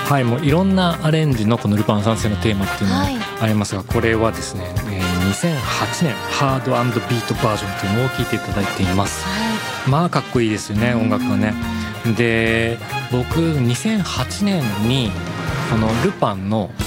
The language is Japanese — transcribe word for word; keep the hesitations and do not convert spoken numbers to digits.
はい、もういろんなアレンジのこのルパン三世のテーマっていうのがありますが、はい、これはですね、えー、にせんはちねんハード&ビートバージョンというのを聴いていただいています、はい、まあかっこいいですよね、音楽がね。で僕にせんはちねんにこのルパンの